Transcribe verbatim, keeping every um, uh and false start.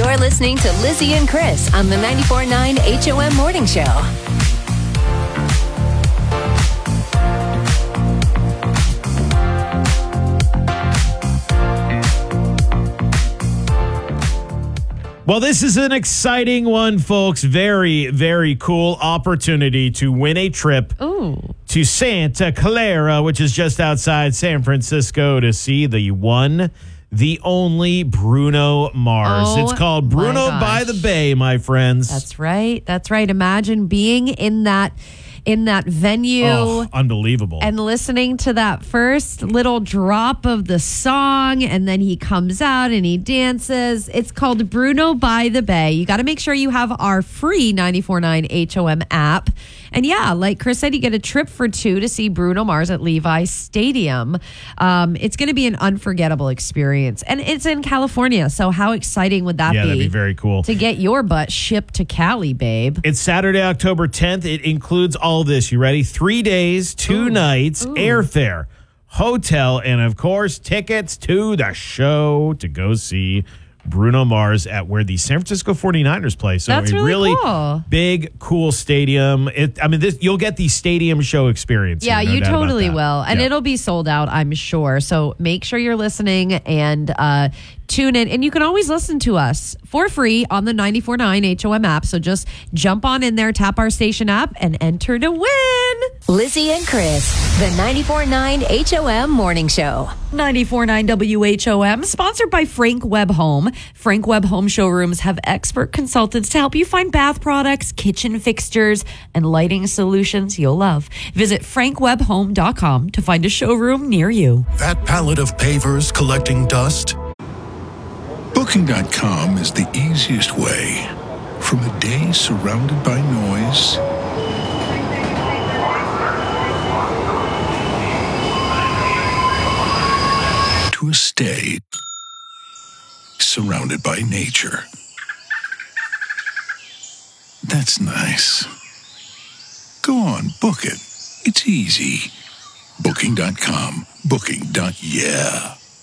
You're listening to Lizzie and Chris on the ninety-four point nine H O M Morning Show. Well, this is an exciting one, folks. Very, very cool opportunity to win a trip Ooh. to Santa Clara, which is just outside San Francisco, to see the one, the only Bruno Mars. Oh, it's called Bruno by the Bay, my friends. That's right. That's right. Imagine being in that in that venue. Oh, unbelievable. And listening to that first little drop of the song, and then he comes out and he dances. It's called Bruno by the Bay. You got to make sure you have our free ninety-four point nine H O M app. And yeah, like Chris said, you get a trip for two to see Bruno Mars at Levi Stadium. Um, it's going to be an unforgettable experience. And it's in California, so how exciting would that yeah, be? that'd be very cool. To get your butt shipped to Cali, babe. It's Saturday, October tenth. It includes all this. You ready? Three days, two Ooh. nights, Ooh. airfare, hotel, and of course, tickets to the show to go see Bruno Mars at where the San Francisco forty-niners play. So That's a really really cool. big, cool stadium. It, I mean, this you'll get the stadium show experience. Yeah, here, no you doubt about totally that. will. And Yeah. it'll be sold out, I'm sure. So make sure you're listening and uh, tune in. And you can always listen to us for free on the ninety-four point nine H O M app. So just jump on in there, tap our station app, and enter to win. Lizzie and Chris, the ninety-four point nine H O M Morning Show. ninety-four point nine W H O M, sponsored by Frank Webb Home. Frank Webb Home showrooms have expert consultants to help you find bath products, kitchen fixtures, and lighting solutions you'll love. Visit frank webb home dot com to find a showroom near you. That pallet of pavers collecting dust? Booking dot com is the easiest way. From a day surrounded by noise to a stay surrounded by nature. That's nice. Go on, book it. It's easy. Booking dot com. Booking. Yeah.